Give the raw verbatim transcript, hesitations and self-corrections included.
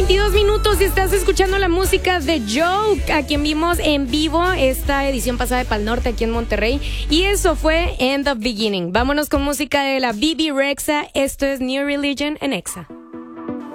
veintidós minutos y estás escuchando la música de Joke, a quien vimos en vivo esta edición pasada de Pal Norte aquí en Monterrey. Y eso fue In the Beginning. Vámonos con música de la Bebe Rexha. Esto es New Religion en Exa.